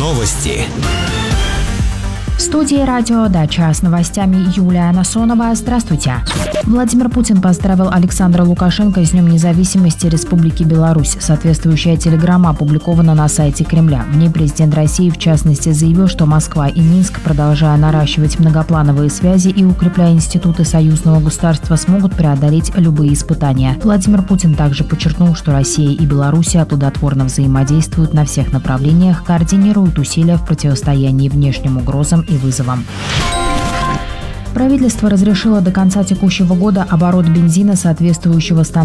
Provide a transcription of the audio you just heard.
Новости. В студии радио «Дача» с новостями Юлия Насонова. Здравствуйте. Владимир Путин поздравил Александра Лукашенко с Днем независимости Республики Беларусь. Соответствующая телеграмма опубликована на сайте Кремля. В ней президент России, в частности, заявил, что Москва и Минск, продолжая наращивать многоплановые связи и укрепляя институты союзного государства, смогут преодолеть любые испытания. Владимир Путин также подчеркнул, что Россия и Белоруссия плодотворно взаимодействуют на всех направлениях, координируют усилия в противостоянии внешним угрозам и вызовам. Правительство разрешило до конца текущего года оборот бензина, соответствующего стандартам